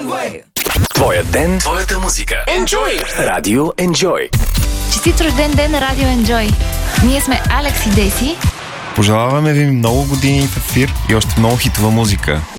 Subway. Твоя ден, твоята музика. Enjoy! Радио Enjoy. Честит рожден ден на Радио Enjoy. Ние сме Алекс и Деси. Пожелаваме ви много години в ефир и още много хитова музика.